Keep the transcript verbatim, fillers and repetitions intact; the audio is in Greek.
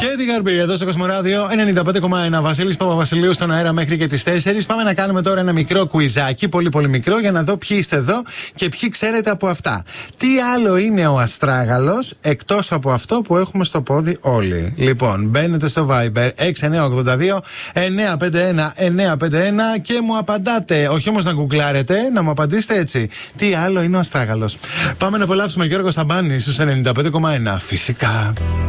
Έτι Γαρμπή, εδώ στο Κοσμοράδιο ενενήντα πέντε κόμμα ένα. Βασίλης Παπαβασιλείου στον αέρα μέχρι και τις τέσσερις. Πάμε να κάνουμε τώρα ένα μικρό κουιζάκι, πολύ πολύ μικρό, για να δω ποιοι είστε εδώ και ποιοι ξέρετε από αυτά. Τι άλλο είναι ο αστράγαλος εκτός από αυτό που έχουμε στο πόδι όλοι? Λοιπόν, μπαίνετε στο Viber έξι εννιά οκτώ δύο εννιά πέντε ένα εννιά πέντε ένα και μου απαντάτε. Όχι όμως να γκουγκλάρετε, να μου απαντήσετε έτσι. Τι άλλο είναι ο αστράγαλος? Πάμε να απολαύσουμε Γιώργο Σαμπάνη στους ενενήντα πέντε κόμμα ένα. Φυσικά.